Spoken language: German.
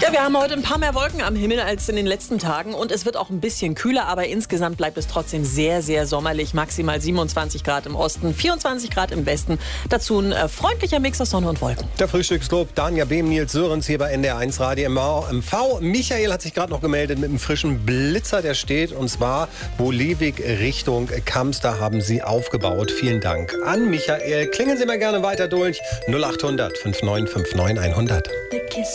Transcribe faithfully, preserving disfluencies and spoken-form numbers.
Ja, wir haben heute ein paar mehr Wolken am Himmel als in den letzten Tagen und es wird auch ein bisschen kühler, aber insgesamt bleibt es trotzdem sehr, sehr sommerlich. Maximal siebenundzwanzig Grad im Osten, vierundzwanzig Grad im Westen. Dazu ein äh, freundlicher Mix aus Sonne und Wolken. Der Frühstücksclub, Danja Behm, Nils Sörens hier bei N D R eins Radio M V. Michael hat sich gerade noch gemeldet mit einem frischen Blitzer, der steht, und zwar Bolewig Richtung Kamps. Da haben Sie aufgebaut. Vielen Dank an Michael. Klingeln Sie mal gerne weiter durch. null acht hundert fünfundneunzig neunundfünfzig hundert.